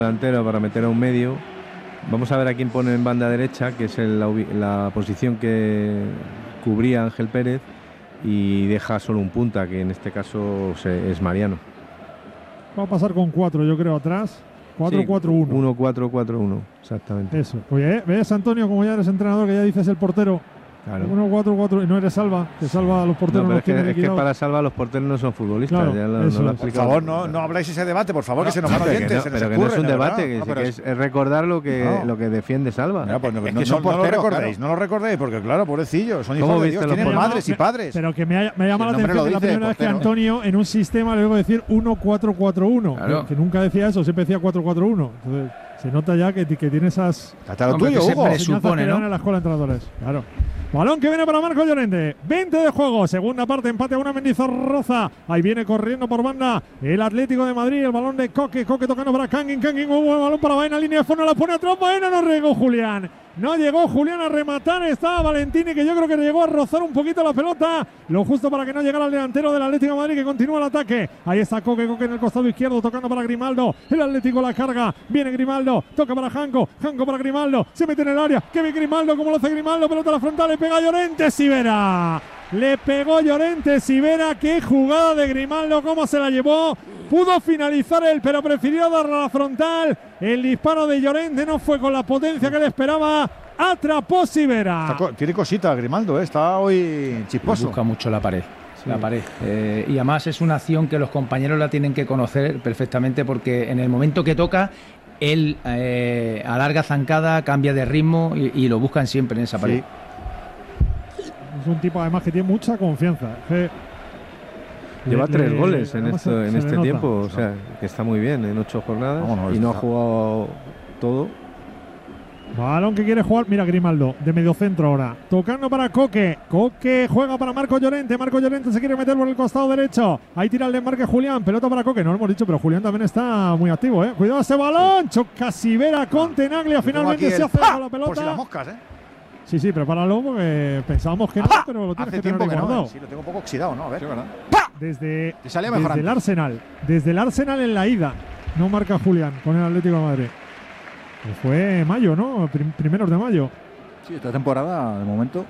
delantero para meter a un medio. Vamos a ver a quién pone en banda derecha, que es la posición que cubría Ángel Pérez, y deja solo un punta, que en este caso es Mariano. Va a pasar con 4, yo creo, atrás. 4-4-1. 1-4-4-1, exactamente. Eso. Oye, ¿ves, Antonio, como ya eres entrenador, que ya dices el portero? Claro. 1-4-4, y no eres Salva, que Salva a los porteros no, los tiene es que para Salva los porteros no son futbolistas. Claro, ya lo por favor, no habláis ese debate, por favor, que se nos van oyentes. Pero que no es un debate, que es recordar lo que defiende Salva. Mira, pues no lo recordéis, no lo recordéis, porque claro, pobrecillos, son hijos de Dios, tienen madres y padres. Pero que me llama la atención que la primera vez que Antonio en un sistema le debo decir 1-4-4-1, claro. que nunca decía eso, siempre decía 4-4-1. Entonces se nota ya que tiene esas tuyo, Hugo, presupone, ¿no? En la escuela de entrenadores. Claro. Balón que viene para Marco Llorente. 20 de juego. Segunda parte, empate a 1 Mendizorroza. Ahí viene corriendo por banda el Atlético de Madrid. El balón de Coque. Coque tocando para Kangin. Kangin, un buen balón para Baena. Línea de fondo, la pone atrás. Baena, no llegó Julián. No llegó Julián a rematar. Estaba Valentini, que yo creo que llegó a rozar un poquito la pelota. Lo justo para que no llegara el delantero del Atlético de Madrid, que continúa el ataque. Ahí está Coque. Coque en el costado izquierdo, tocando para Grimaldo. El Atlético la carga. Viene Grimaldo. Toca para Janko. Janko para Grimaldo. Se mete en el área. Que ve Grimaldo. ¿Cómo lo hace Grimaldo? Pelota a la frontal. Le pega a Llorente. Sivera. Le pegó Llorente. Sivera. Qué jugada de Grimaldo. Cómo se la llevó. Pudo finalizar él, pero prefirió darle a la frontal. El disparo de Llorente no fue con la potencia que le esperaba. Atrapó Sivera. Tiene cositas Grimaldo, está hoy chisposo. Busca mucho la pared. Sí. La pared. Y además es una acción que los compañeros la tienen que conocer perfectamente, porque en el momento que toca, él alarga zancada, cambia de ritmo y lo buscan siempre en esa pared. Sí. Es un tipo además que tiene mucha confianza. Lleva 3 goles en este tiempo, o sea, que está muy bien en 8 jornadas y no ha jugado todo. Balón que quiere jugar, mira Grimaldo, de mediocentro ahora, tocando para Coque. Coque juega para Marco Llorente. Marco Llorente se quiere meter por el costado derecho. Ahí tira el desmarque Julián, pelota para Coque. No lo hemos dicho, pero Julián también está muy activo, ¿eh? Cuidado ese balón, choca Sivera con Tenaglia. Finalmente se hace con la pelota. Por si las moscas, ¿eh? Sí, prepáralo, porque pensábamos que no, pero lo tienes que tener guardado. Sí, lo tengo un poco oxidado, ¿no? A ver. Sí, ¿verdad? Desde el Arsenal. Desde el Arsenal en la ida. No marca Julián con el Atlético de Madrid. Pues fue mayo, ¿no? Primeros de mayo. Sí, esta temporada, de momento.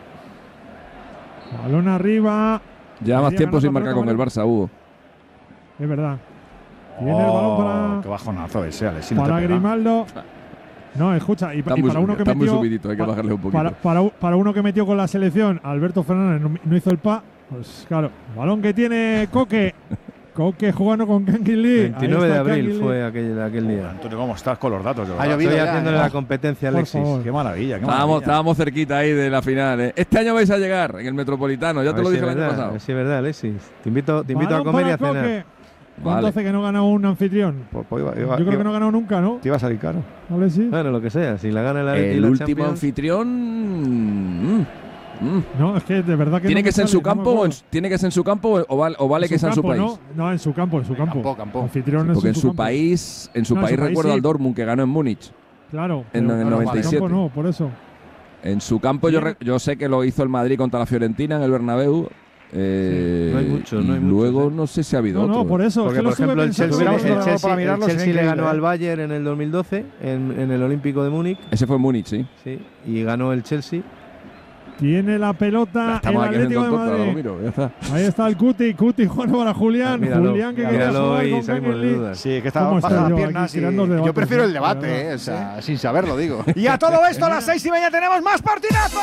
Balón arriba. Lleva más tiempo sin marcar con el Barça, Hugo. Es verdad. Tiene el balón para... Qué bajonazo ese, Alex. Para Grimaldo. No, escucha, y para uno que metió... Está muy subidito, hay que bajarle un poquito. Para uno que metió con la selección, Alberto Fernández no hizo el pues claro. Balón que tiene Coque. Coque jugando con Kangin Lee. 29 de abril fue aquel día. Antonio, ¿cómo estás con los datos? Estoy haciéndole la competencia a Alexis. Qué maravilla. Estábamos cerquita ahí de la final, ¿eh? Este año vais a llegar en el Metropolitano, ya te lo dije el año pasado. Sí, es verdad, Alexis. Te invito a comer y a cenar. ¿Cuánto hace que no gana un anfitrión? Yo creo que no ha ganado nunca, ¿no? Te iba a salir caro. Alexis. Bueno, lo que sea. Si la gana el último anfitrión... No, es que de verdad que ¿Tiene que ser en su campo tiene que ser en su campo o vale que sea en su país? No, en su campo. Campo. Anfitrión porque en su país recuerdo al Dortmund, que ganó en Múnich. Claro. En el 97. No, por eso. En su campo yo sé que lo hizo el Madrid contra la Fiorentina en el Bernabéu. No hay mucho. Luego no sé si ha habido otro. No, por eso. Porque, por ejemplo, el Chelsea le ganó al Bayern en el 2012 en el Olímpico de Múnich. Ese fue en Múnich, sí. Sí, y ganó el Chelsea. Tiene la pelota el Atlético de Madrid. Ahí está el Cuti jugando para Julián. Julián que quería jugar con Kangin. Sí, que estaba bajando las piernas. Yo prefiero el debate, o sea, sin saberlo digo. Y a todo esto, a las 6:30 tenemos más partidazo.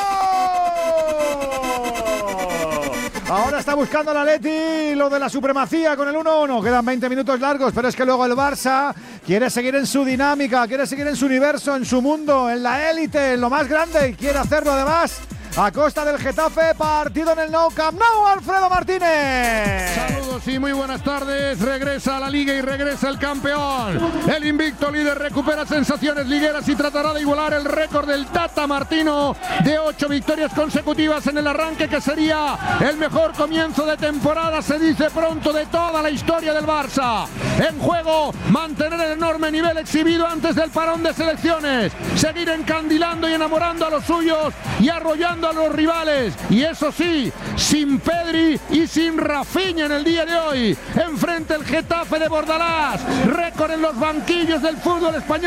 Ahora está buscando el Atleti lo de la supremacía con el 1-1. Quedan 20 minutos largos, pero es que luego el Barça quiere seguir en su dinámica, quiere seguir en su universo, en su mundo, en la élite, en lo más grande, y quiere hacerlo además a costa del Getafe. Partido en el Nou Camp Nou, Alfredo Martínez. Saludos y muy buenas tardes. Regresa a la Liga y regresa el campeón. El invicto líder recupera sensaciones ligueras y tratará de igualar el récord del Tata Martino de 8 victorias consecutivas en el arranque, que sería el mejor comienzo de temporada, se dice pronto, de toda la historia del Barça. En juego, mantener el enorme nivel exhibido antes del parón de selecciones, seguir encandilando y enamorando a los suyos y arrollando a los rivales, y eso sí, sin Pedri y sin Rafinha en el día de hoy. Enfrente el Getafe de Bordalás. Récord en los banquillos del fútbol español.